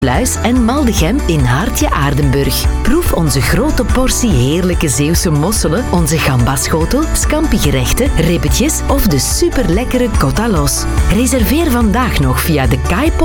Luis en Maldegem in Hartje Aardenburg. Proef onze grote portie heerlijke Zeeuwse mosselen, onze gambaschotel, scampi-gerechten, ribbetjes of de superlekkere cotta los. Reserveer vandaag nog via de Kai